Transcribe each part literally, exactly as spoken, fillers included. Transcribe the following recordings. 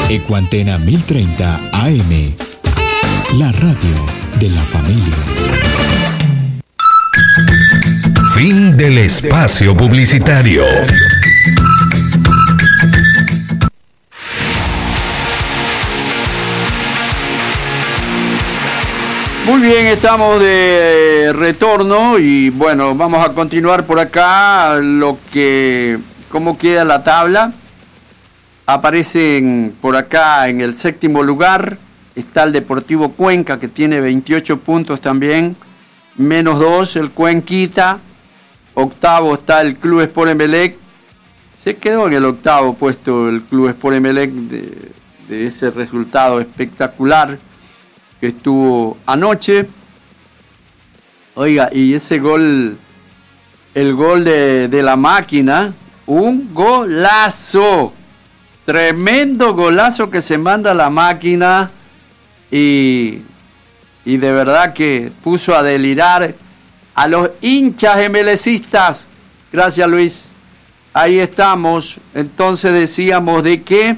Ecuantena mil treinta A M, la radio de la familia. Fin del espacio publicitario. Muy bien, estamos de retorno y bueno, vamos a continuar por acá lo que, cómo queda la tabla. Aparecen por acá en el séptimo lugar, está el Deportivo Cuenca que tiene veintiocho puntos también, menos dos el Cuenquita. Octavo está el Club Sport Emelec, se quedó en el octavo puesto el Club Sport Emelec de, de ese resultado espectacular que estuvo anoche. Oiga, y ese gol, el gol de, de la máquina, un golazo, tremendo golazo que se manda la máquina y, y de verdad que puso a delirar a los hinchas emelecistas. Gracias, Luis. Ahí estamos. Entonces decíamos de que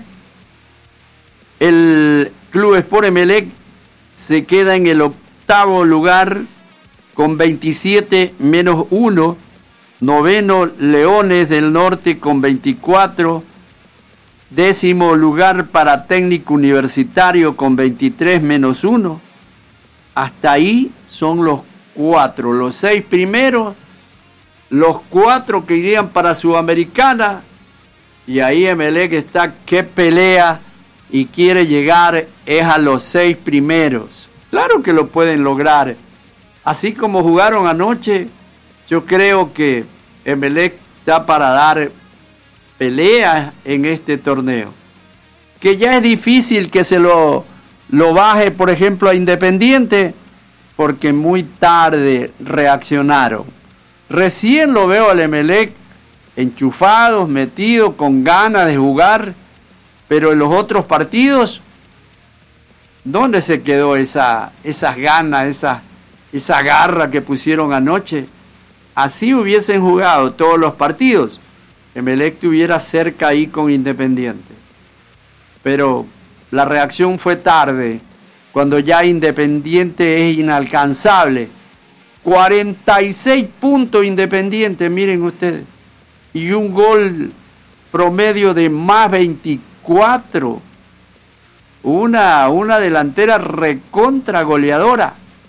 el Club Sport Emelec se queda en el octavo lugar con veintisiete menos uno. Noveno, Leones del Norte con veinticuatro. Décimo lugar para Técnico Universitario con veintitrés menos uno. Hasta ahí son los cuatro. Los seis primeros, los cuatro que irían para Sudamericana. Y ahí Emelec está que pelea y quiere llegar es a los seis primeros. Claro que lo pueden lograr. Así como jugaron anoche, yo creo que Emelec está para dar pelea en este torneo. Que ya es difícil que se lo, lo baje, por ejemplo, a Independiente, porque muy tarde reaccionaron. Recién lo veo al Emelec enchufados, metidos, con ganas de jugar. Pero en los otros partidos, ¿dónde se quedó esa, esas ganas, esa, esa garra que pusieron anoche? Así hubiesen jugado todos los partidos, Emelec estuviera cerca ahí con Independiente. Pero la reacción fue tarde, cuando ya Independiente es inalcanzable. cuarenta y seis puntos Independiente, miren ustedes, y un gol promedio de más veinticuatro. Cuatro, una, una delantera recontra goleadora.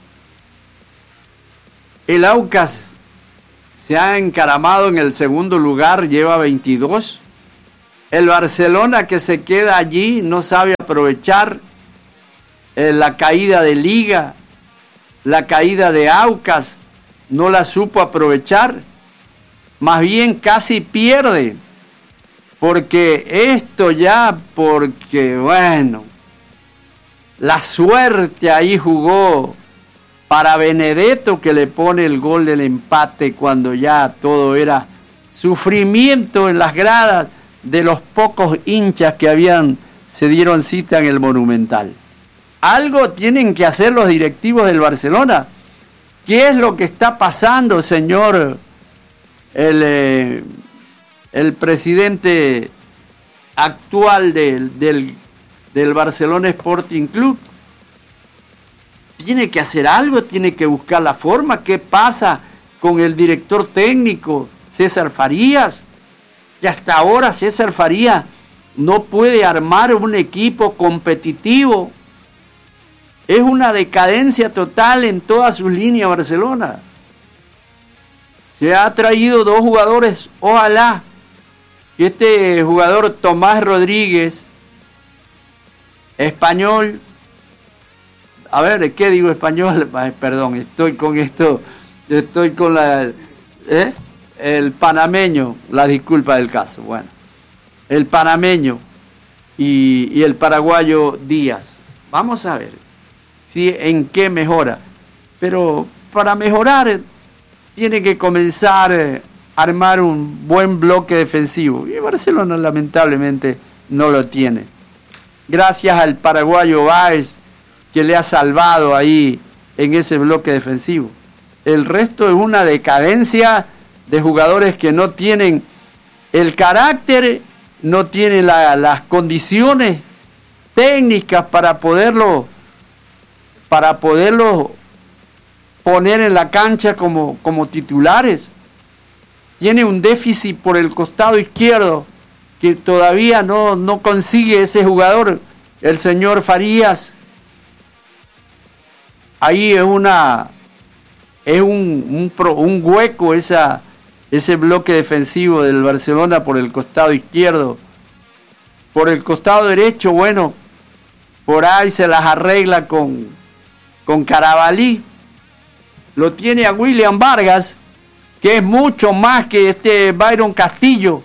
El Aucas se ha encaramado en el segundo lugar, lleva veintidós. El Barcelona, que se queda allí, no sabe aprovechar eh, la caída de Liga, la caída de Aucas, no la supo aprovechar, más bien casi pierde. Porque esto ya, porque bueno, la suerte ahí jugó para Benedetto, que le pone el gol del empate cuando ya todo era sufrimiento en las gradas de los pocos hinchas que habían, se dieron cita en el Monumental. Algo tienen que hacer los directivos del Barcelona. ¿Qué es lo que está pasando, señor el... Eh, el presidente actual del, del, del Barcelona Sporting Club? Tiene que hacer algo, tiene que buscar la forma. ¿Qué pasa con el director técnico, César Farías? Y hasta ahora César Farías no puede armar un equipo competitivo. Es una decadencia total en toda su línea Barcelona. Se ha traído dos jugadores, ojalá que este jugador Tomás Rodríguez, español, a ver, ¿qué digo español? Ay, perdón, estoy con esto, estoy con la, ¿eh? el panameño, la disculpa del caso, bueno, el panameño y, y el paraguayo Díaz. Vamos a ver si en qué mejora, pero para mejorar tiene que comenzar armar un buen bloque defensivo. Y Barcelona lamentablemente no lo tiene. Gracias al paraguayo Báez, que le ha salvado ahí en ese bloque defensivo. El resto es una decadencia de jugadores que no tienen el carácter, no tienen la, las condiciones técnicas para poderlo, para poderlo poner en la cancha como, como titulares. Tiene un déficit por el costado izquierdo que todavía no, no consigue ese jugador, el señor Farías. Ahí es una es un, un, un hueco esa, ese bloque defensivo del Barcelona por el costado izquierdo. Por el costado derecho, bueno, por ahí se las arregla con, con Carabalí. Lo tiene a William Vargas, que es mucho más que este Byron Castillo,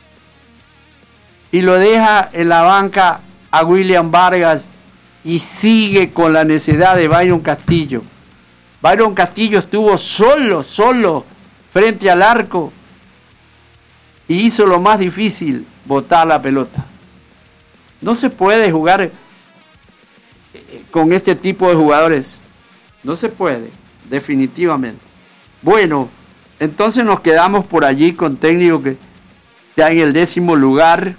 y lo deja en la banca a William Vargas y sigue con la necesidad de Byron Castillo. Byron Castillo estuvo solo, solo frente al arco y hizo lo más difícil, botar la pelota. No se puede jugar con este tipo de jugadores. No se puede, definitivamente. Bueno, entonces nos quedamos por allí con técnico que está en el décimo lugar.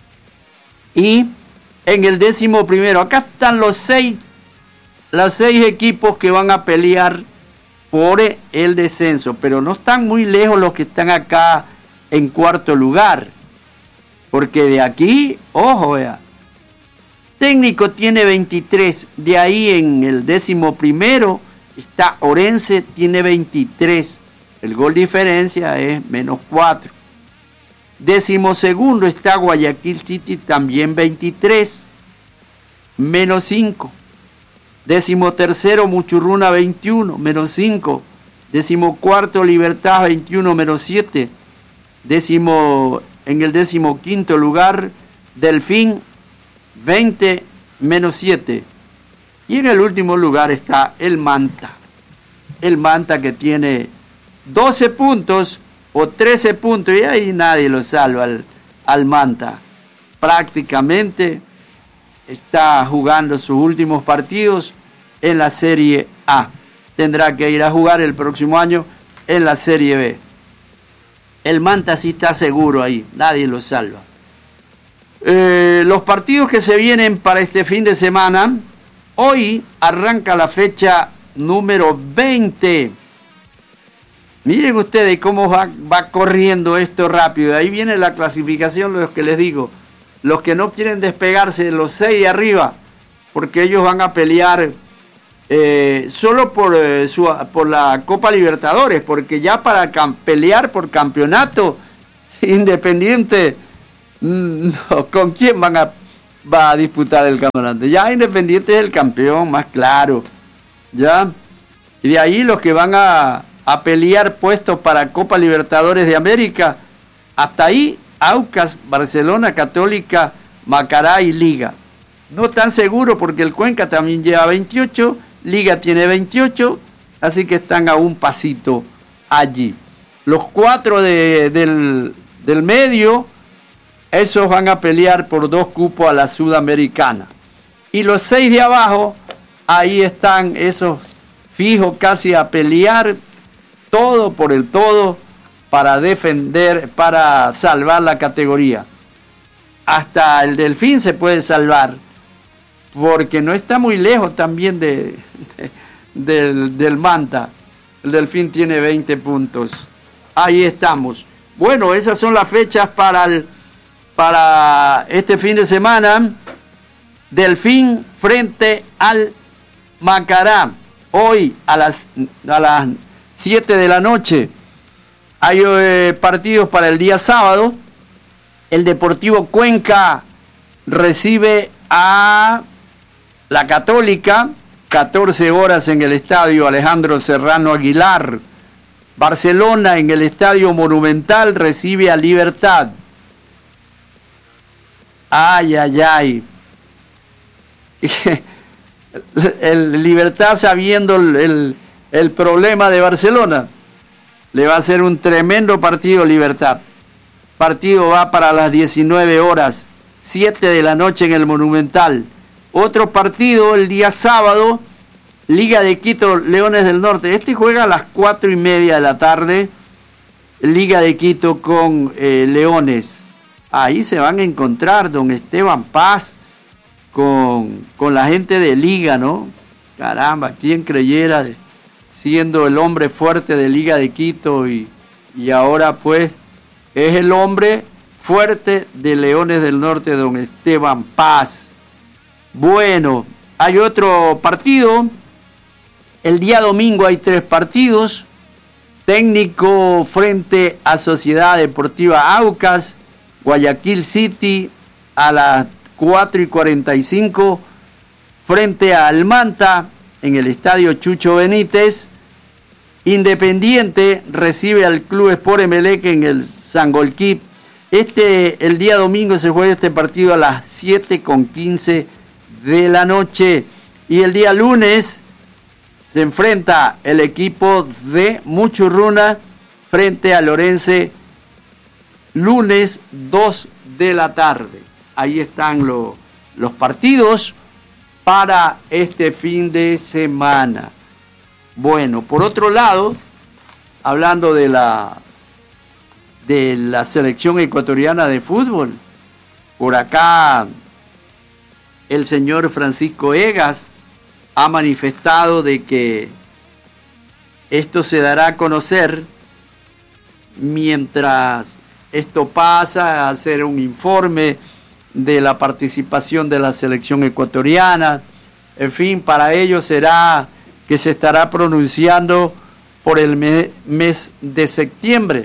Y en el décimo primero, acá están los seis, los seis equipos que van a pelear por el descenso, pero no están muy lejos los que están acá en cuarto lugar, porque de aquí, ojo, vea, Técnico tiene veintitrés, de ahí en el décimo primero está Orense, tiene veintitrés, el gol diferencia es menos cuatro. Décimo segundo está Guayaquil City, también veintitrés, menos cinco. Décimo tercero Muchurruna, veintiuno, menos cinco. Décimo cuarto Libertad, veintiuno, menos siete. Décimo, en el décimo quinto lugar Delfín, veinte, menos siete. Y en el último lugar está el Manta. El Manta que tiene doce puntos o trece puntos, y ahí nadie lo salva al, al Manta. Prácticamente está jugando sus últimos partidos en la Serie A. Tendrá que ir a jugar el próximo año en la Serie B. El Manta sí está seguro ahí, nadie lo salva. Eh, los partidos que se vienen para este fin de semana, hoy arranca la fecha número veinte. Miren ustedes cómo va, va corriendo esto rápido. Ahí viene la clasificación, los que les digo. Los que no quieren despegarse, los seis de arriba, porque ellos van a pelear eh, solo por, eh, su, por la Copa Libertadores, porque ya para cam- pelear por campeonato, Independiente, no, ¿con quién van a, va a disputar el campeonato? Ya Independiente es el campeón, más claro. ¿Ya? Y de ahí los que van a... a pelear puestos para Copa Libertadores de América, hasta ahí Aucas, Barcelona, Católica, Macará y Liga. No tan seguro porque el Cuenca también lleva veintiocho, Liga tiene veintiocho, así que están a un pasito allí. Los cuatro de, del, del medio, esos van a pelear por dos cupos a la Sudamericana. Y los seis de abajo, ahí están esos fijos casi a pelear todo por el todo para defender, para salvar la categoría. Hasta el Delfín se puede salvar, porque no está muy lejos también de, de, del, del Manta. El Delfín tiene veinte puntos. Ahí estamos. Bueno, esas son las fechas para, el, para este fin de semana. Delfín frente al Macará. Hoy a las... A las siete de la noche. Hay eh, partidos para el día sábado. El Deportivo Cuenca recibe a la Católica, catorce horas en el estadio Alejandro Serrano Aguilar. Barcelona en el estadio Monumental recibe a Libertad. Ay, ay, ay. El Libertad, sabiendo el, el El problema de Barcelona, le va a hacer un tremendo partido Libertad. Partido va para las diecinueve horas, siete de la noche en el Monumental. Otro partido el día sábado, Liga de Quito, Leones del Norte. Este juega a las cuatro y media de la tarde, Liga de Quito con eh, Leones. Ahí se van a encontrar don Esteban Paz con, con la gente de Liga, ¿no? Caramba, ¿quién creyera de, siendo el hombre fuerte de Liga de Quito y, y ahora pues es el hombre fuerte de Leones del Norte, don Esteban Paz? Bueno, hay otro partido. El día domingo hay tres partidos. Técnico frente a Sociedad Deportiva Aucas, Guayaquil City a las cuatro y cuarenta y cinco, frente a Almanta en el estadio Chucho Benítez. Independiente recibe al Club Sport Emelec en el Sangolquí. Este, el día domingo se juega este partido a las siete con quince de la noche. Y el día lunes se enfrenta el equipo de Muchurruna frente a Lorense, lunes dos de la tarde. Ahí están lo, los partidos para este fin de semana. Bueno, por otro lado, hablando de la, de la selección ecuatoriana de fútbol, por acá el señor Francisco Egas ha manifestado de que esto se dará a conocer mientras esto pasa, a hacer un informe de la participación de la selección ecuatoriana. En fin, para ello será que se estará pronunciando por el me- mes de septiembre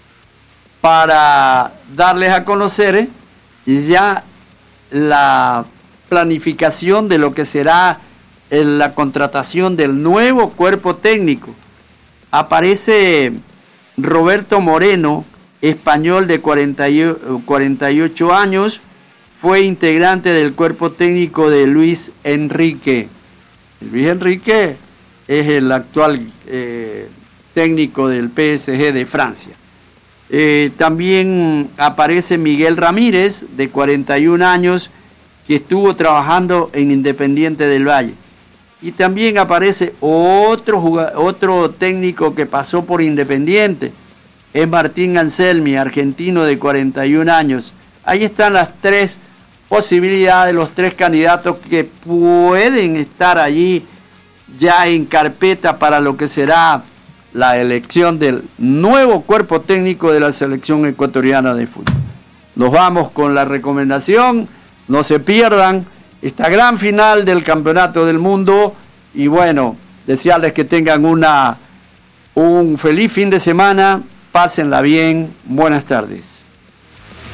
para darles a conocer ¿eh? ya la planificación de lo que será en la contratación del nuevo cuerpo técnico. Aparece Roberto Moreno, español de cuarenta y ocho años, fue integrante del cuerpo técnico de Luis Enrique. Luis Enrique es el actual eh, técnico del P S G de Francia. Eh, también aparece Miguel Ramírez, de cuarenta y un años, que estuvo trabajando en Independiente del Valle. Y también aparece otro, jugador, otro técnico que pasó por Independiente, es Martín Anselmi, argentino de cuarenta y un años. Ahí están las tres posibilidades, los tres candidatos que pueden estar allí ya en carpeta para lo que será la elección del nuevo cuerpo técnico de la selección ecuatoriana de fútbol. Nos vamos con la recomendación, no se pierdan esta gran final del Campeonato del Mundo y bueno, desearles que tengan una, un feliz fin de semana, pásenla bien, buenas tardes.